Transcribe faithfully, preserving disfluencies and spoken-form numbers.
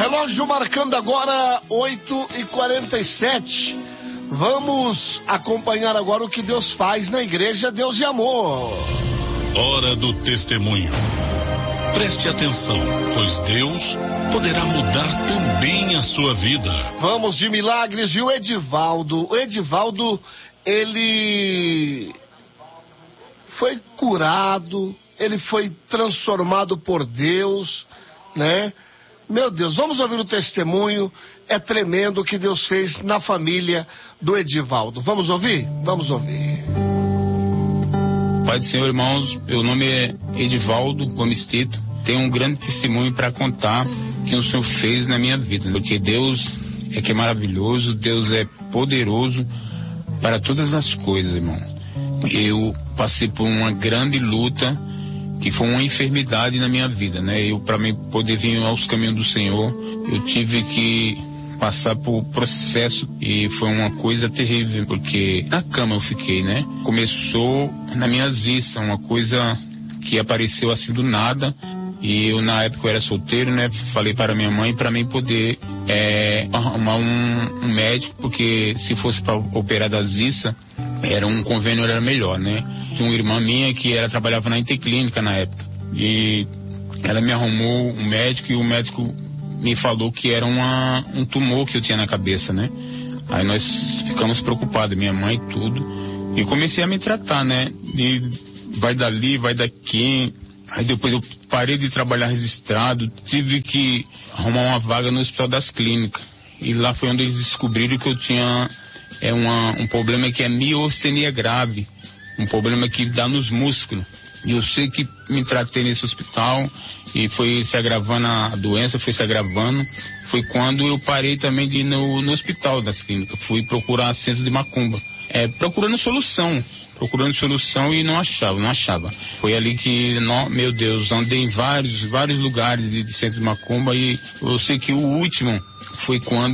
Relógio marcando agora oito e quarenta e sete. Vamos acompanhar agora o que Deus faz na igreja Deus e Amor. Hora do testemunho. Preste atenção, pois Deus poderá mudar também a sua vida. Vamos de milagres. E o Edivaldo, o Edivaldo, ele foi curado, ele foi transformado por Deus, né? Meu Deus, vamos ouvir o testemunho. É tremendo o que Deus fez na família do Edivaldo. Vamos ouvir? Vamos ouvir. Pai do Senhor, irmãos, meu nome é Edivaldo Gomes Tito. Tenho um grande testemunho para contar que o Senhor fez na minha vida, porque Deus é que é maravilhoso, Deus é poderoso para todas as coisas, irmão. Eu passei por uma grande luta, que foi uma enfermidade na minha vida, né? Eu, para mim poder vir aos caminhos do Senhor, eu tive que passar por processo e foi uma coisa terrível, porque na cama eu fiquei, né? Começou nas minhas vistas, uma coisa que apareceu assim do nada, e eu na época eu era solteiro, né? Falei para minha mãe para mim poder é, arrumar um, um médico, porque se fosse para operar das vistas, era um convênio, era melhor, né? Tinha uma irmã minha que ela trabalhava na Interclínica na época, e ela me arrumou um médico, e o médico me falou que era uma, um tumor que eu tinha na cabeça, né? Aí nós ficamos preocupados, minha mãe e tudo, e comecei a me tratar, né? E vai dali, vai daqui. Aí depois eu parei de trabalhar registrado, tive que arrumar uma vaga no Hospital das Clínicas, e lá foi onde eles descobriram que eu tinha é uma, um problema que é miostenia grave, um problema que dá nos músculos. E eu sei que me tratei nesse hospital e foi se agravando a doença, foi se agravando. Foi quando eu parei também de ir no, no Hospital das Clínicas. Fui procurar centro de macumba, é, procurando solução, procurando solução e não achava, não achava. Foi ali que, não, meu Deus, andei em vários, vários lugares de, de centro de macumba, e eu sei que o último foi quando